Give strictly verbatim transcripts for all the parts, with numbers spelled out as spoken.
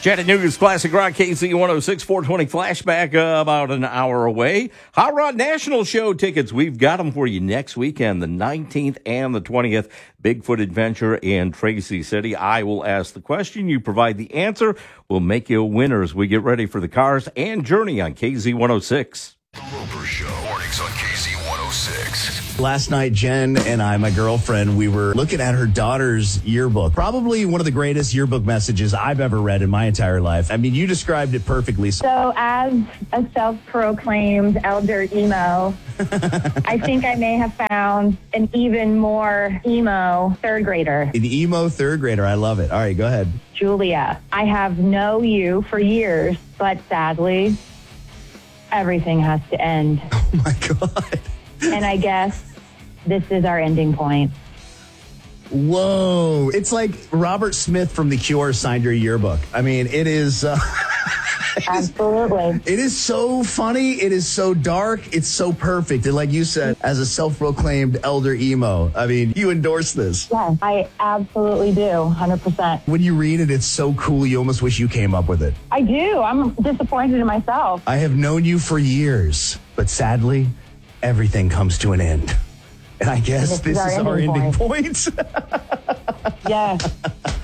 Chattanooga's Classic Rock, K Z one oh six, four twenty flashback, uh, about an hour away. Hot Rod National Show tickets, we've got them for you next weekend, the nineteenth and the twentieth. Bigfoot Adventure in Tracy City. I will ask the question. You provide the answer. We'll make you a winner as we get ready for the Cars and Journey on K Z one oh six. The Roper Show, mornings on K Z one oh six. Last night, Jen and I, my girlfriend, we were looking at her daughter's yearbook. Probably one of the greatest yearbook messages I've ever read in my entire life. I mean, you described it perfectly. So as a self-proclaimed elder emo, I think I may have found an even more emo third grader. An emo third grader. I love it. All right, go ahead. Julia, I have known you for years, but sadly, everything has to end. Oh, my God. And I guess this is our ending point. Whoa. It's like Robert Smith from The Cure signed your yearbook. I mean, it is... Uh, it Absolutely. Is, it is so funny. It is so dark. It's so perfect. And like you said, as a self-proclaimed elder emo, I mean, you endorse this. Yeah, I absolutely do, one hundred percent. When you read it, it's so cool. You almost wish you came up with it. I do. I'm disappointed in myself. I have known you for years, but sadly, everything comes to an end. And I guess this, this is our ending, ending point. point. Yes.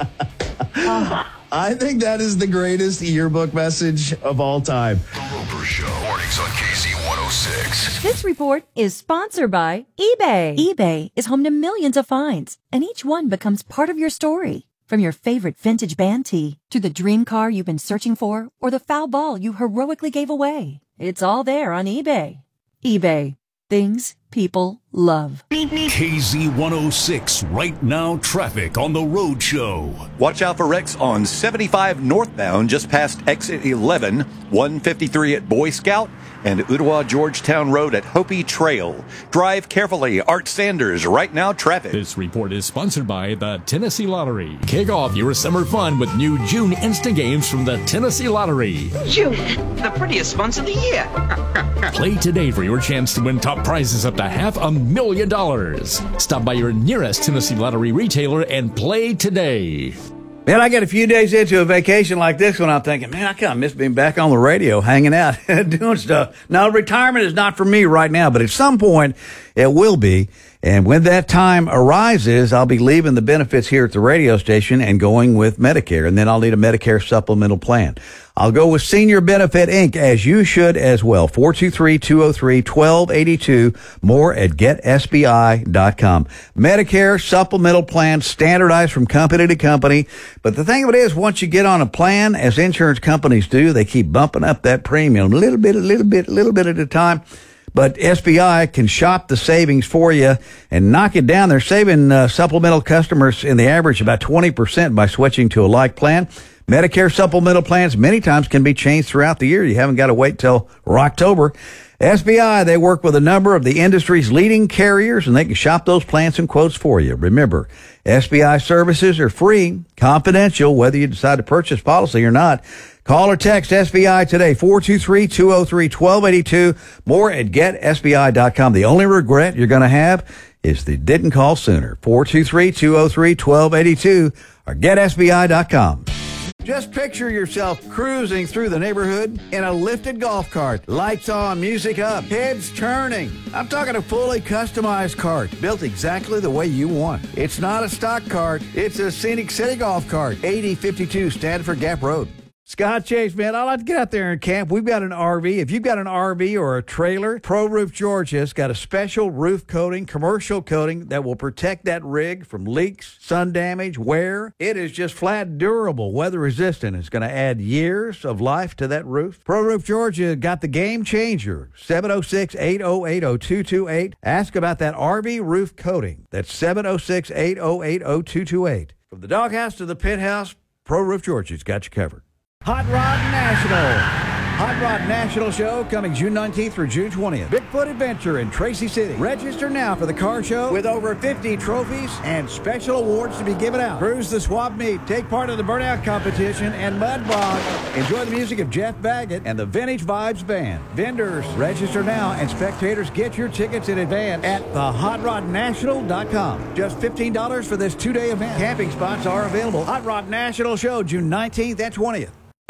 Oh. I think that is the greatest yearbook message of all time. The Roper Show, mornings on K Z one oh six. This report is sponsored by eBay. eBay is home to millions of finds, and each one becomes part of your story. From your favorite vintage band tee, to the dream car you've been searching for, or the foul ball you heroically gave away. It's all there on eBay. eBay. Things people love. K Z one oh six, right now traffic on the road show. Watch out for wrecks on seventy-five northbound just past exit eleven, one fifty-three at Boy Scout, and Ottawa Georgetown Road at Hopi Trail. Drive carefully. Art Sanders, right now traffic. This report is sponsored by the Tennessee Lottery. Kick off your summer fun with new June instant games from the Tennessee Lottery. June, the prettiest month of the year. Play today for your chance to win top prizes up to half a million dollars. Stop by your nearest Tennessee Lottery retailer and play today. Man, I get a few days into a vacation like this one, I'm thinking, man, I kind of miss being back on the radio, hanging out, doing stuff. Now, retirement is not for me right now, but at some point it will be. And when that time arises, I'll be leaving the benefits here at the radio station and going with Medicare. And then I'll need a Medicare supplemental plan. I'll go with Senior Benefit Incorporated, as you should as well. four two three, two oh three, one two eight two. More at get S B I dot com. Medicare supplemental plan, standardized from company to company. But the thing of it is, once you get on a plan, as insurance companies do, they keep bumping up that premium a little bit, a little bit, a little bit at a time. But S B I can shop the savings for you and knock it down. They're saving uh, supplemental customers in the average about twenty percent by switching to a like plan. Medicare supplemental plans many times can be changed throughout the year. You haven't got to wait till October. S B I, they work with a number of the industry's leading carriers, and they can shop those plans and quotes for you. Remember, S B I services are free, confidential, whether you decide to purchase policy or not. Call or text S B I today, four two three, two oh three, one two eight two. More at get S B I dot com. The only regret you're going to have is they didn't call sooner. four two three, two oh three, one two eight two or get S B I dot com. Just picture yourself cruising through the neighborhood in a lifted golf cart. Lights on, music up, heads turning. I'm talking a fully customized cart, built exactly the way you want. It's not a stock cart. It's a Scenic City golf cart, eighty fifty-two Stanford Gap Road. Scott Chase, man, I like to get out there and camp. We've got an R V. If you've got an R V or a trailer, Pro Roof Georgia's got a special roof coating, commercial coating that will protect that rig from leaks, sun damage, wear. It is just flat durable, weather resistant. It's going to add years of life to that roof. Pro Roof Georgia got the game changer. seven oh six, eight oh eight, oh two two eight. Ask about that R V roof coating. That's seven oh six, eight oh eight, oh two two eight. From the doghouse to the pit house, Pro Roof Georgia's got you covered. Hot Rod National. Hot Rod National Show coming June nineteenth through June twentieth. Bigfoot Adventure in Tracy City. Register now for the car show with over fifty trophies and special awards to be given out. Cruise the swab meet, take part in the burnout competition and mud bog. Enjoy the music of Jeff Baggett and the Vintage Vibes Band. Vendors, register now, and spectators, get your tickets in advance at the hot rod national dot com. Just fifteen dollars for this two-day event. Camping spots are available. Hot Rod National Show June nineteenth and twentieth.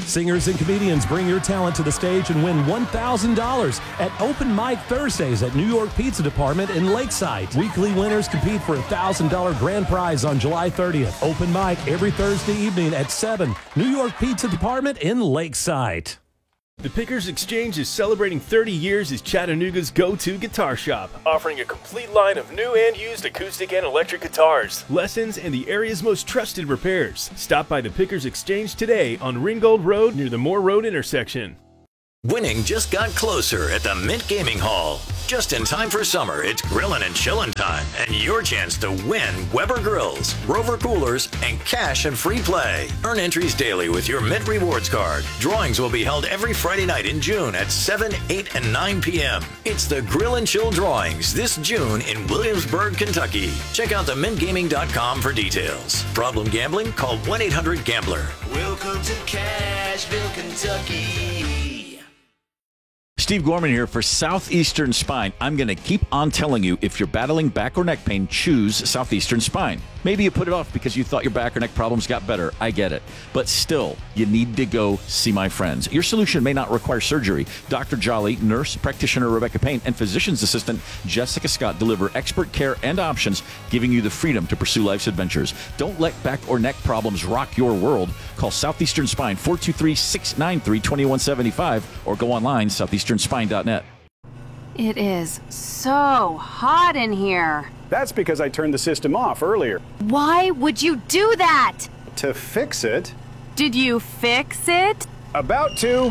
Singers and comedians bring your talent to the stage and win one thousand dollars at Open Mic Thursdays at New York Pizza Department in Lakeside. Weekly winners compete for a one thousand dollars grand prize on July thirtieth. Open mic every Thursday evening at seven. New York Pizza Department in Lakeside. The Pickers Exchange is celebrating thirty years as Chattanooga's go-to guitar shop, offering a complete line of new and used acoustic and electric guitars, lessons, and the area's most trusted repairs. Stop by the Pickers Exchange today on Ringgold Road near the Moore Road intersection. Winning just got closer at the Mint Gaming Hall. Just in time for summer, it's grillin' and chillin' time, and your chance to win Weber Grills, Rover Coolers, and cash and free play. Earn entries daily with your Mint Rewards card. Drawings will be held every Friday night in June at seven, eight, and nine p.m. It's the Grill and Chill Drawings this June in Williamsburg, Kentucky. Check out the mint gaming dot com for details. Problem gambling? Call one eight hundred gambler. Welcome to Cashville, Kentucky. Steve Gorman here for Southeastern Spine. I'm going to keep on telling you, if you're battling back or neck pain, choose Southeastern Spine. Maybe you put it off because you thought your back or neck problems got better. I get it. But still, you need to go see my friends. Your solution may not require surgery. Doctor Jolly, nurse practitioner Rebecca Payne, and physician's assistant Jessica Scott deliver expert care and options, giving you the freedom to pursue life's adventures. Don't let back or neck problems rock your world. Call Southeastern Spine, four two three, six nine three, two one seven five, or go online, southeastern spine dot net. It is so hot in here. That's because I turned the system off earlier. Why would you do that? To fix it. Did you fix it? About to.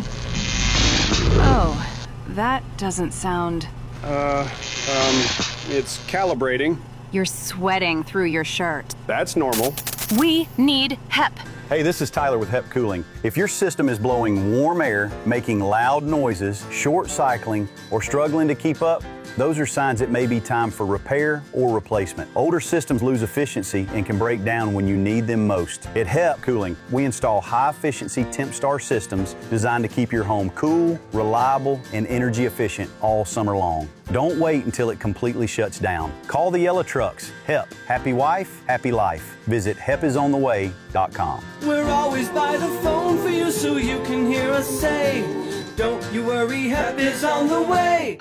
Oh, that doesn't sound... Uh, um, it's calibrating. You're sweating through your shirt. That's normal. We need H E P. Hey, this is Tyler with H E P Cooling. If your system is blowing warm air, making loud noises, short cycling, or struggling to keep up, those are signs it may be time for repair or replacement. Older systems lose efficiency and can break down when you need them most. At H E P Cooling, we install high-efficiency TempStar systems designed to keep your home cool, reliable, and energy efficient all summer long. Don't wait until it completely shuts down. Call the yellow trucks. H E P. Happy wife, happy life. Visit H E P is on the way dot com. We're always by the phone for you so you can hear us say, don't you worry, H E P is on the way.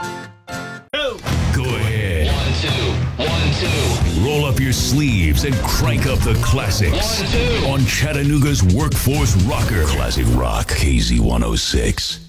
Go ahead. One, two, one, two. Roll up your sleeves and crank up the classics. One, two. On Chattanooga's Workforce Rocker. Classic Rock, K Z one oh six.